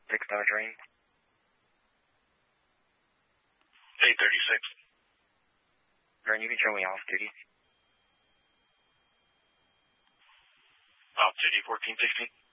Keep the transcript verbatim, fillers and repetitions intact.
Six Dodge Rain. eight thirty-six. Rain, you can show me off duty. Off duty, fourteen sixteen.